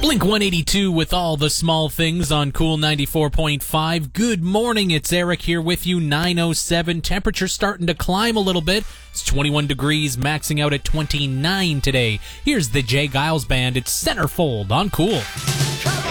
Blink 182 with all the small things on Cool 94.5. Good morning, it's Eric here with you, 9:07. Temperature starting to climb a little bit. It's 21 degrees, maxing out at 29 today. Here's the Jay Giles Band. It's Centerfold on Cool.